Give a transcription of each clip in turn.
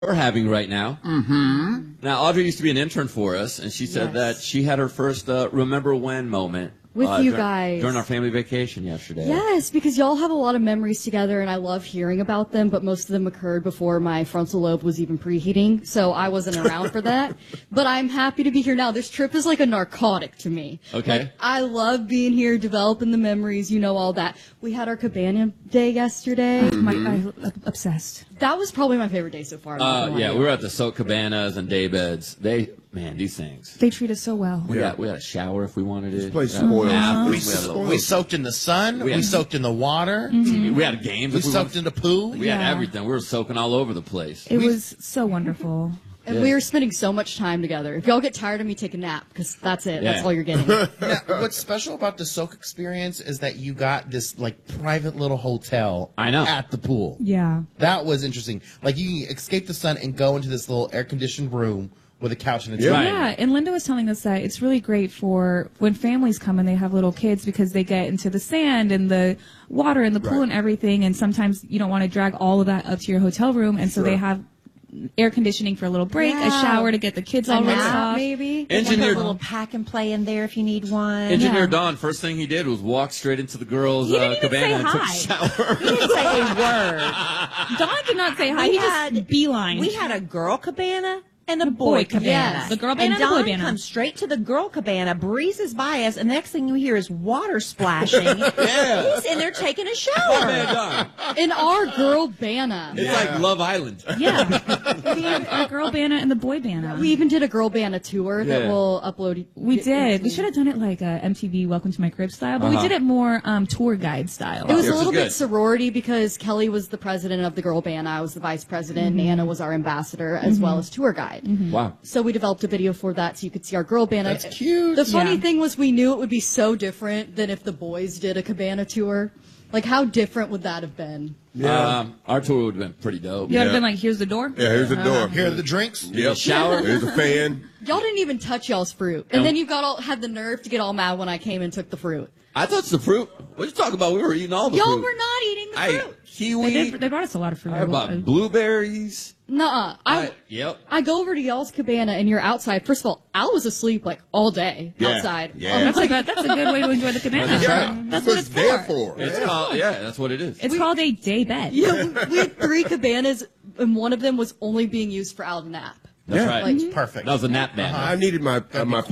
we're having right now. Mm-hmm. Now, Audrey used to be an intern for us, and she said that she had her first remember when moment with you guys during our family vacation yesterday. Yes, because y'all have a lot of memories together, and I love hearing about them, but most of them occurred before my frontal lobe was even preheating, so I wasn't around for that. But I'm happy to be here now. This trip is like a narcotic to me. Okay. Like, I love being here, developing the memories, all that. We had our cabana day yesterday. I'm obsessed. That was probably my favorite day so far. Yeah, we were at the soak cabanas and day beds. These things. They treat us so well. We had a shower if we wanted it. This place spoiled. We soaked in the sun. We soaked in the water. Mm-hmm. We had games. We soaked in the pool. We had everything. We were soaking all over the place. It was so wonderful. And we were spending so much time together. If y'all get tired of me, take a nap, because that's it. Yeah. That's all you're getting. Now, what's special about the soak experience is that you got this private little hotel at the pool. Yeah. That was interesting. Like, you can escape the sun and go into this little air-conditioned room with a couch and a TV. Yeah, and Linda was telling us that it's really great for when families come and they have little kids because they get into the sand and the water and the pool and everything, and sometimes you don't want to drag all of that up to your hotel room, and so they have air conditioning for a little break, a shower to get the kids all rinsed off. Maybe. Engineer, a little pack and play in there if you need one. Engineer Don, first thing he did was walk straight into the girls' cabana and took a shower. He didn't say a word. Don did not say hi. He just beeline. We had a girl cabana and a boy cabana. Yes. The girl cabana and the boy Don cabana. comes straight to the girl cabana, breezes by us, and the next thing you hear is water splashing. He's in there taking a shower. In our girl bana. It's like Love Island. Yeah. The girl bana and the boy bana. We even did a girl bana tour that we'll upload. We did. We should have done it like a MTV Welcome to My Crib style, but we did it more tour guide style. It was a little bit sorority because Kelly was the president of the girl band. I was the vice president. Nana was our ambassador as well as tour guide. Wow. So we developed a video for that so you could see our girl band. That's cute. The funny thing was we knew it would be so different than if the boys did a cabana tour. Like, how different would that have been? Yeah. Our tour would have been pretty dope. You would have been like, here's the door? Yeah, here's the door. Here are the drinks. Yep. Shower. Here's a fan. Y'all didn't even touch y'all's fruit. And then you had the nerve to get all mad when I came and took the fruit. I touched the fruit. What you talking about? We were eating all the fruit. Y'all were not eating the fruit. Kiwi. They brought us a lot of fruit. I bought blueberries. Nuh-uh. I go over to y'all's cabana and you're outside. First of all, Al was asleep all day outside. Yeah. That's a good way to enjoy the cabana. Yeah. That's what it's there for. for. It's called, that's what it is. It's called a day bed. Yeah, we had 3 cabanas, and one of them was only being used for Al to nap. That's right. Like, Perfect. That was a nap band. I needed my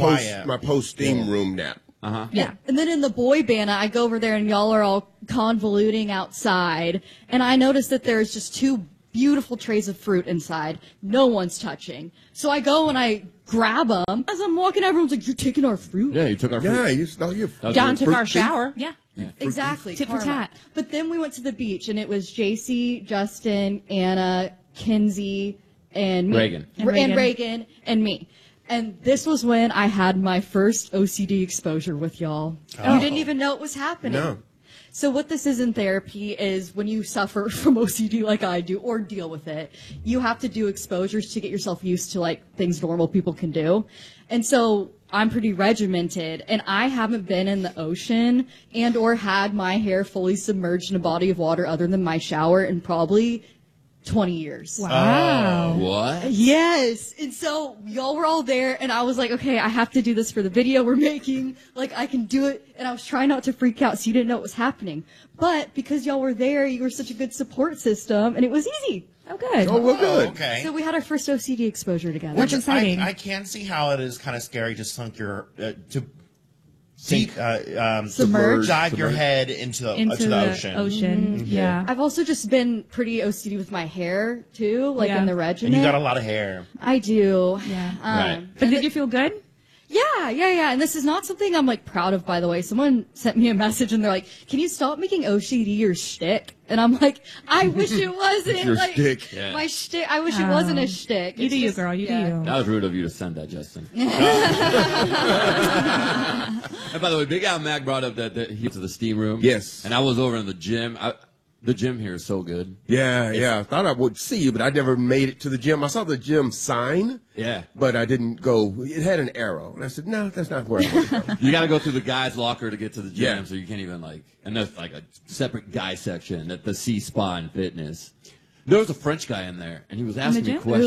post steam room nap. Yeah. And then in the boy band, I go over there and y'all are all convoluting outside. And I notice that there's just 2 beautiful trays of fruit inside. No one's touching. So I go and I grab them. As I'm walking, everyone's like, you're taking our fruit? Yeah, you took our fruit. Yeah, you stole your John took our shower. Yeah. Exactly. Tit for karma. tat. But then we went to the beach and it was JC, Justin, Anna, Kinsey, and me. Reagan. And Reagan and me. And this was when I had my first OCD exposure with y'all. You didn't even know it was happening. No. So what this is in therapy is when you suffer from OCD like I do or deal with it, you have to do exposures to get yourself used to things normal people can do. And so I'm pretty regimented and I haven't been in the ocean and or had my hair fully submerged in a body of water other than my shower in probably 20 years. Wow. What? Yes. And so y'all were all there and I was like, okay, I have to do this for the video we're making. I can do it. And I was trying not to freak out so you didn't know what was happening. But because y'all were there, you were such a good support system and it was easy. Oh, good. Oh, well, good. Okay. So we had our first OCD exposure together. That's exciting. I can see how it is kind of scary to Submerge. dive your head into the ocean. Mm-hmm. Yeah. I've also just been pretty OCD with my hair too, in the regimen. And you got a lot of hair. I do. Yeah. Right. But did you feel good? Yeah. And this is not something I'm proud of, by the way. Someone sent me a message and they're like, can you stop making OCD your shtick? And I'm like, I wish it wasn't. Your shtick. Yeah. My shtick. I wish it wasn't a shtick. You It's do you, just- girl. You do you. That was rude of you to send that, Justin. And by the way, Big Al Mac brought up that he went to the steam room. Yes. And I was over in the gym. The gym here is so good. Yeah. I thought I would see you, but I never made it to the gym. I saw the gym sign. Yeah. But I didn't go. It had an arrow. And I said, no, that's not where I want to go. You got to go through the guy's locker to get to the gym, Yeah. so you can't even and there's a separate guy section at the C Spa and Fitness. There was a French guy in there, and he was asking me gym? questions.